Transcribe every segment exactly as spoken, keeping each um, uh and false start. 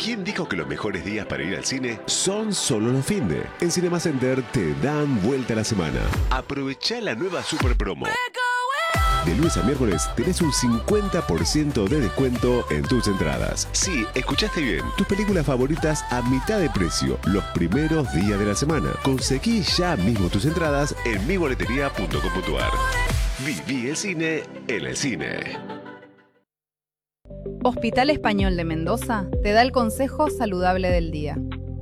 ¿Quién dijo que los mejores días para ir al cine son solo los finde? En Cinema Center te dan vuelta a la semana. Aprovecha la nueva super promo. De lunes a miércoles tenés un cincuenta por ciento de descuento en tus entradas. Sí, escuchaste bien. Tus películas favoritas a mitad de precio los primeros días de la semana. Conseguí ya mismo tus entradas en mi boletería punto com punto a r. Viví el cine en el cine. Hospital Español de Mendoza te da el consejo saludable del día.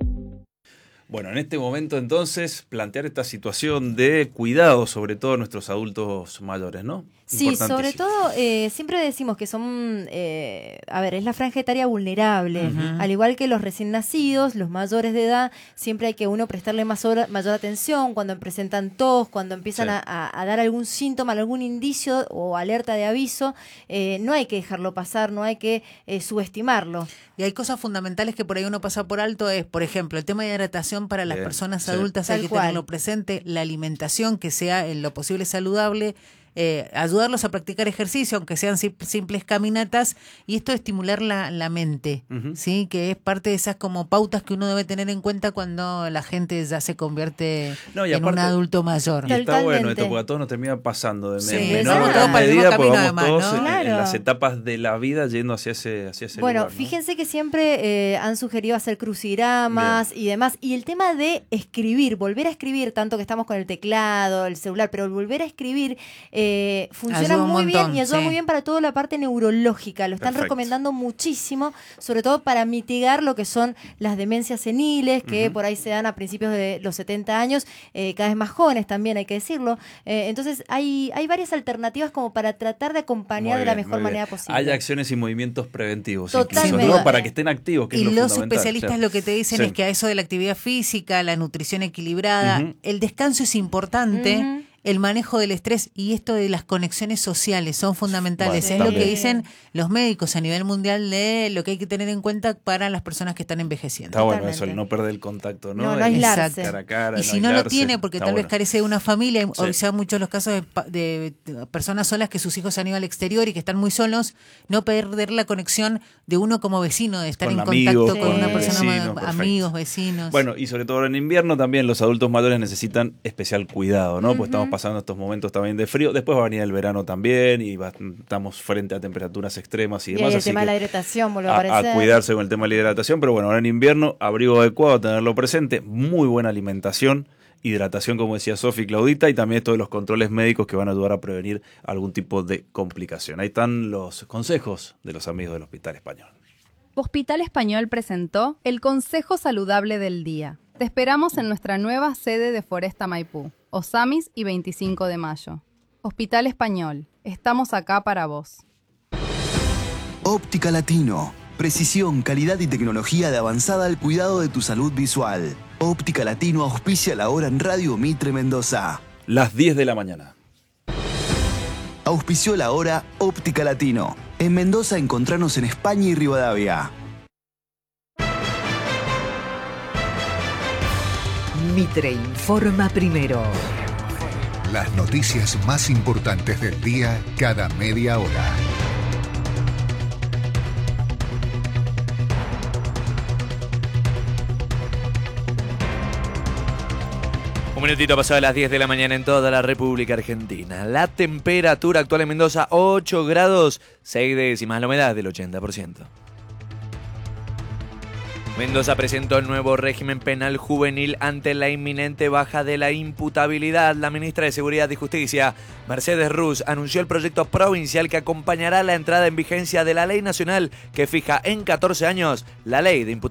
Bueno, en este momento entonces plantear esta situación de cuidado, sobre todo nuestros adultos mayores, ¿no? Sí, sobre todo, eh, siempre decimos que son, eh, a ver, es la franja etaria vulnerable, uh-huh. Al igual que los recién nacidos, los mayores de edad, siempre hay que uno prestarle más hora, mayor atención cuando presentan tos, cuando empiezan sí. a, a, a dar algún síntoma, algún indicio o alerta de aviso, eh, no hay que dejarlo pasar, no hay que eh, subestimarlo. Y hay cosas fundamentales que por ahí uno pasa por alto, es, por ejemplo, el tema de hidratación para las Bien, personas sí. adultas, Tal hay que cual. tenerlo presente, la alimentación que sea en lo posible saludable, Eh, ayudarlos a practicar ejercicio, aunque sean simples caminatas, y esto estimular la, la mente, uh-huh. ¿sí? Que es parte de esas como pautas que uno debe tener en cuenta cuando la gente ya se convierte no, en aparte, un adulto mayor. Y está bueno esto, porque a todos nos termina pasando de sí, menor a medida, porque vamos además, todos ¿no? en, claro. en las etapas de la vida yendo hacia ese, hacia ese bueno, lugar. Bueno, fíjense ¿no? que siempre eh, han sugerido hacer crucigramas Bien. y demás, y el tema de escribir, volver a escribir, tanto que estamos con el teclado, el celular, pero volver a escribir eh, funciona Funciona muy montón, bien y ayuda sí. muy bien para toda la parte neurológica. Lo están Perfecto. recomendando muchísimo, sobre todo para mitigar lo que son las demencias seniles, que uh-huh. por ahí se dan a principios de los setenta años, eh, cada vez más jóvenes también, hay que decirlo. Eh, entonces hay, hay varias alternativas como para tratar de acompañar bien, de la mejor manera posible. Hay acciones y movimientos preventivos, Totalmente. incluso, ¿no? Para que estén activos, que y es lo los fundamental. especialistas claro. lo que te dicen sí. es que a eso de la actividad física, la nutrición equilibrada, uh-huh. el descanso es importante, uh-huh. el manejo del estrés y esto de las conexiones sociales son fundamentales. Bueno, es también. Lo que dicen los médicos a nivel mundial de lo que hay que tener en cuenta para las personas que están envejeciendo. Está bueno eso, el no perder el contacto, ¿no? No, no aislarse. Cara a cara, y si no, no lo tiene, porque Está tal bueno. vez carece de una familia, sí. o sea, muchos los casos de, de, de personas solas que sus hijos han ido al exterior y que están muy solos, no perder la conexión de uno como vecino, de estar con en amigos, contacto con sí. una persona, vecinos, más, amigos, vecinos. Bueno, y sobre todo en invierno también los adultos mayores necesitan especial cuidado, ¿no? Uh-huh. Pues estamos pasando estos momentos también de frío, después va a venir el verano también y va, estamos frente a temperaturas extremas y, y demás. Y el así tema de la hidratación vuelve a aparecer. A cuidarse con el tema de la hidratación, pero bueno, ahora en invierno, abrigo adecuado, tenerlo presente, muy buena alimentación, hidratación, como decía Sofi, Claudita, y también esto de los controles médicos que van a ayudar a prevenir algún tipo de complicación. Ahí están los consejos de los amigos del Hospital Español. Hospital Español presentó el Consejo Saludable del Día. Te esperamos en nuestra nueva sede de Foresta Maipú, Osamis y veinticinco de mayo. Hospital Español, estamos acá para vos. Óptica Latino. Precisión, calidad y tecnología de avanzada al cuidado de tu salud visual. Óptica Latino auspicia la hora en Radio Mitre Mendoza. Las diez de la mañana. Auspició la hora Óptica Latino. En Mendoza encontranos en España y Rivadavia. Mitre informa primero. Las noticias más importantes del día cada media hora. Un minutito pasado a las diez de la mañana en toda la República Argentina. La temperatura actual en Mendoza, ocho grados, seis décimas, la humedad del ochenta por ciento. Mendoza presentó el nuevo régimen penal juvenil ante la inminente baja de la imputabilidad. La ministra de Seguridad y Justicia, Mercedes Ruz, anunció el proyecto provincial que acompañará la entrada en vigencia de la ley nacional que fija en catorce años la ley de imputabilidad.